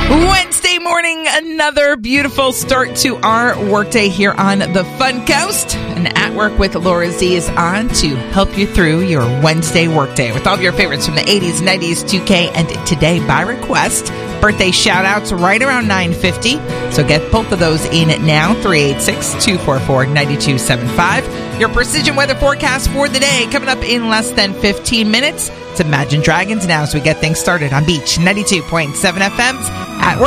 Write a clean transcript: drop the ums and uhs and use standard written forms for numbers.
Wednesday morning, another beautiful start to our workday here on the Fun Coast. And At Work with Laura Z is on to help you through your Wednesday workday with all of your favorites from the 80s, 90s, 2K, and today by request. Birthday shout-outs right around 9:50. So get both of those in now, 386-244-9275. Your precision weather forecast for the day coming up in less than 15 minutes. It's Imagine Dragons now as we get things started on Beach 92.7 FM's At Work.